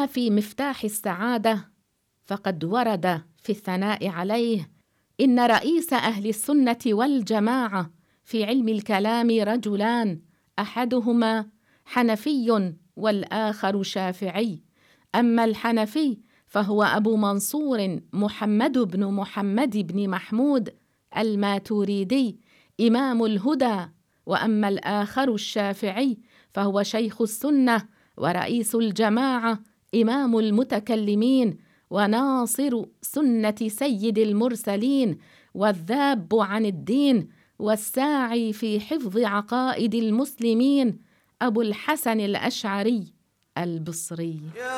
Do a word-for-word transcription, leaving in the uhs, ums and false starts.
في مفتاح السعادة فقد ورد في الثناء عليه: إن رئيس أهل السنة والجماعة في علم الكلام رجلان، أحدهما حنفي والآخر شافعي. أما الحنفي فهو أبو منصور محمد بن محمد بن محمود الماتوريدي إمام الهدى، وأما الآخر الشافعي فهو شيخ السنة ورئيس الجماعة إمام المتكلمين وناصر سنة سيد المرسلين والذاب عن الدين والساعي في حفظ عقائد المسلمين، أبو الحسن الأشعري البصري.